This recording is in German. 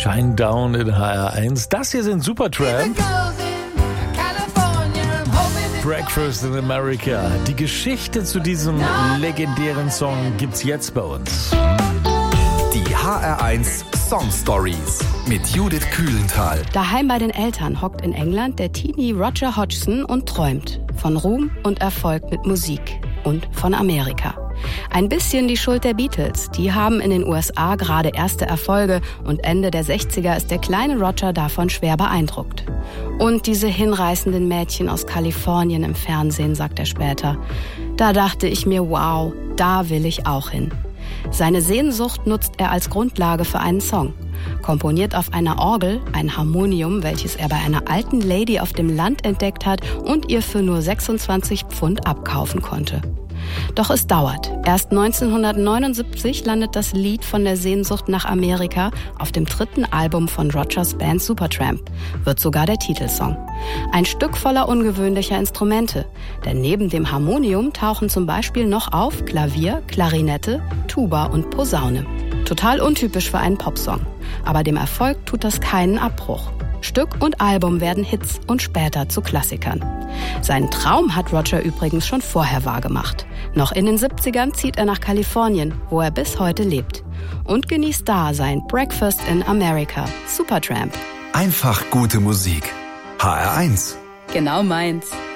Shinedown in HR1. Das hier sind Supertramp. Breakfast in America. Die Geschichte zu diesem legendären Song gibt's jetzt bei uns. Die HR1 Song Stories mit Judith Kühlenthal. Daheim bei den Eltern hockt in England der Teenie Roger Hodgson und träumt von Ruhm und Erfolg mit Musik und von Amerika. Ein bisschen die Schuld der Beatles. Die haben in den USA gerade erste Erfolge und Ende der 60er ist der kleine Roger davon schwer beeindruckt. Und diese hinreißenden Mädchen aus Kalifornien im Fernsehen, sagt er später. Da dachte ich mir, wow, da will ich auch hin. Seine Sehnsucht nutzt er als Grundlage für einen Song. Komponiert auf einer Orgel, ein Harmonium, welches er bei einer alten Lady auf dem Land entdeckt hat und ihr für nur 26 Pfund abkaufen konnte. Doch es dauert. Erst 1979 landet das Lied von der Sehnsucht nach Amerika auf dem 3. Album von Rogers Band Supertramp, wird sogar der Titelsong. Ein Stück voller ungewöhnlicher Instrumente, denn neben dem Harmonium tauchen zum Beispiel noch auf Klavier, Klarinette, Tuba und Posaune. Total untypisch für einen Popsong, aber dem Erfolg tut das keinen Abbruch. Stück und Album werden Hits und später zu Klassikern. Seinen Traum hat Roger übrigens schon vorher wahrgemacht. Noch in den 70ern zieht er nach Kalifornien, wo er bis heute lebt. Und genießt da sein Breakfast in America, Supertramp. Einfach gute Musik. HR1. Genau meins.